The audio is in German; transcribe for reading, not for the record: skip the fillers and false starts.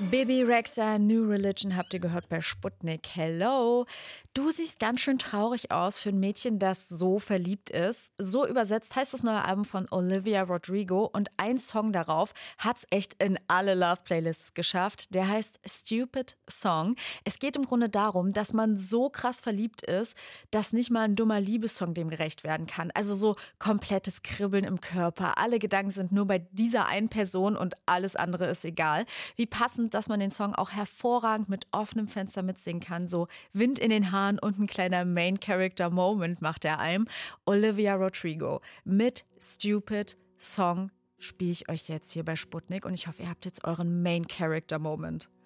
Bebe Rexha, New Religion habt ihr gehört bei Sputnik. Hello. Du siehst ganz schön traurig aus für ein Mädchen, das so verliebt ist. So übersetzt heißt das neue Album von Olivia Rodrigo und ein Song darauf hat's echt in alle Love-Playlists geschafft. Der heißt Stupid Song. Es geht im Grunde darum, dass man so krass verliebt ist, dass nicht mal ein dummer Liebessong dem gerecht werden kann. Also so komplettes Kribbeln im Körper. Alle Gedanken sind nur bei dieser einen Person und alles andere ist egal. Wie passend, dass man den Song auch hervorragend mit offenem Fenster mitsingen kann. So Wind in den Haaren und ein kleiner Main-Character-Moment macht er einem. Olivia Rodrigo mit Stupid Song spiele ich euch jetzt hier bei Sputnik und ich hoffe, ihr habt jetzt euren Main-Character-Moment.